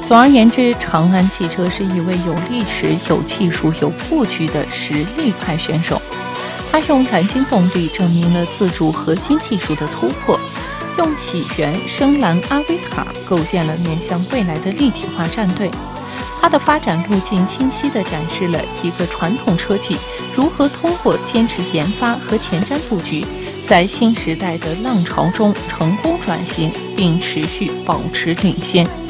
总而言之，长安汽车是一位有历史、有技术、有布局的实力派选手。他用燃精动力证明了自主核心技术的突破，用起源、深蓝、阿维塔构建了面向未来的立体化战队。它的发展路径清晰地展示了一个传统车企如何通过坚持研发和前瞻布局，在新时代的浪潮中成功转型，并持续保持领先。